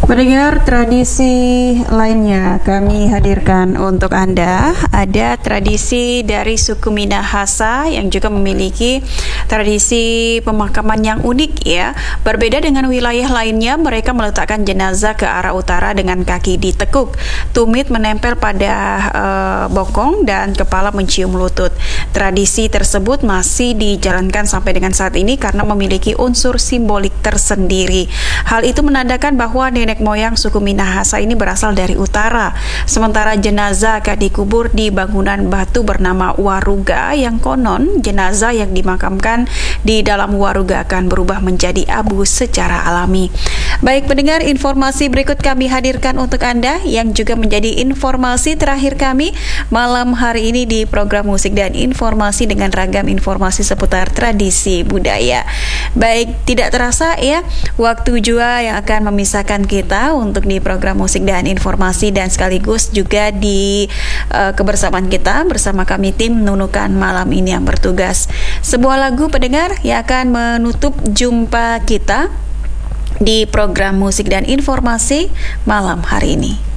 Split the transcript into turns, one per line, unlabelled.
Pendengar, tradisi lainnya kami hadirkan untuk Anda. Ada tradisi dari suku Minahasa yang juga memiliki tradisi pemakaman yang unik ya. Berbeda dengan wilayah lainnya, mereka meletakkan jenazah ke arah utara dengan kaki ditekuk. Tumit menempel pada bokong dan kepala mencium lutut. Tradisi tersebut masih dijalankan sampai dengan saat ini karena memiliki unsur simbolik tersendiri. Hal itu menandakan bahwa nenek moyang suku Minahasa ini berasal dari utara. Sementara jenazah akan dikubur di bangunan batu bernama waruga yang konon jenazah yang dimakamkan di dalam waruga akan berubah menjadi abu secara alami. Baik pendengar, informasi berikut kami hadirkan untuk Anda yang juga menjadi informasi terakhir kami malam hari ini di program musik dan informasi dengan ragam informasi seputar tradisi budaya. Baik, tidak terasa ya, waktu jua yang akan memisahkan kita untuk di program musik dan informasi dan sekaligus juga di kebersamaan kita bersama kami tim Nunukan malam ini yang bertugas. Sebuah lagu pendengar yang akan menutup jumpa kita di program musik dan informasi malam hari ini.